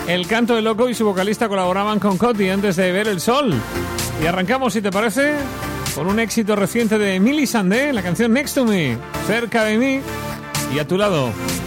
El Canto del Loco y su vocalista colaboraban con Coti antes de ver el sol. Y arrancamos, si te parece, con un éxito reciente de Emily Sandé, la canción Next to Me, cerca de mí y a tu lado.